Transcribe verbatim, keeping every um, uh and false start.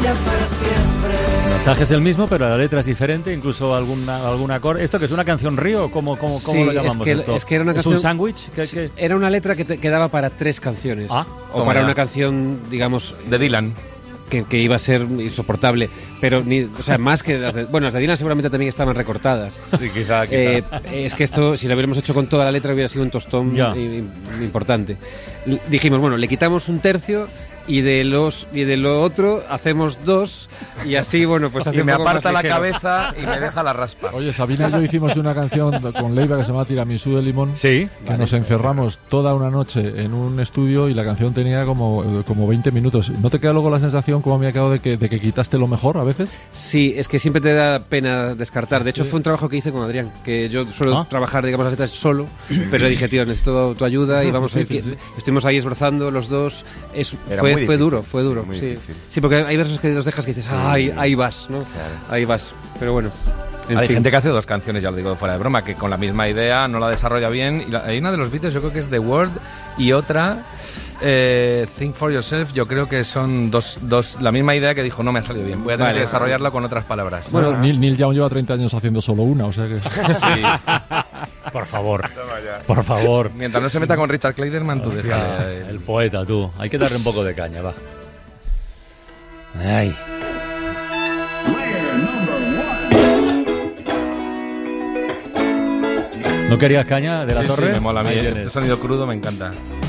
ella para siempre. El mensaje es el mismo, pero la letra es diferente, incluso alguna, algún acorde. ¿Esto que es una canción río? ¿Cómo, cómo, cómo Sí, lo llamamos es que, esto? es que era una ¿Es canción, un sándwich? ¿Qué- qué? Era una letra que te quedaba para tres canciones. Ah, o para una canción, digamos, de Dylan. Que, que iba a ser insoportable, pero ni, o sea, más que las de, bueno, las de Dylan seguramente también estaban recortadas. Sí, quizá, quizá. Eh, es que esto, si lo hubiéramos hecho con toda la letra, hubiera sido un tostón Ya. i- i- importante. L- Dijimos, bueno, le quitamos un tercio y de los y de lo otro hacemos dos y así, bueno, pues hace Y me un poco aparta más la ligero. cabeza y me deja la raspa. Oye, Sabina y yo hicimos una canción con Leiva que se llama Tiramisú de limón. Sí. Que nos encerramos toda una noche en un estudio y la canción tenía como, como veinte minutos. ¿No te queda luego la sensación, como me ha quedado, de que, de que quitaste lo mejor a veces? Sí, es que siempre te da pena descartar. De hecho, Sí. fue un trabajo que hice con Adrián, que yo suelo Ah. trabajar, digamos, las letras solo, pero le dije, tío, necesito tu ayuda y vamos a ir. Difícil, sí. Estuvimos ahí esforzando los dos. Es, Era fue, muy fue difícil, duro, fue sí, duro. muy Sí. difícil. Sí, porque hay versos que los dejas que dices, ay, ahí vas, ¿no? Ahí vas. Pero bueno. en Hay fin. gente que hace dos canciones, ya lo digo fuera de broma, que con la misma idea no la desarrolla bien. Y la- hay una de los Beatles, yo creo que es The Word, y otra, eh, Think for Yourself, yo creo que son dos, dos, la misma idea que dijo, no me ha salido bien, voy a tener Vale. que desarrollarla con otras palabras. Bueno, Neil, Neil Young lleva treinta años haciendo solo una, o sea que... Por favor, por favor. Mientras no se meta con Richard Clayderman, tú Hostia, déjale. el poeta, tú. Hay que darle un poco de caña, va. Ay. ¿No querías caña de la Sí, sí, torre? me mola a mí, Ahí este tienes. sonido crudo me encanta.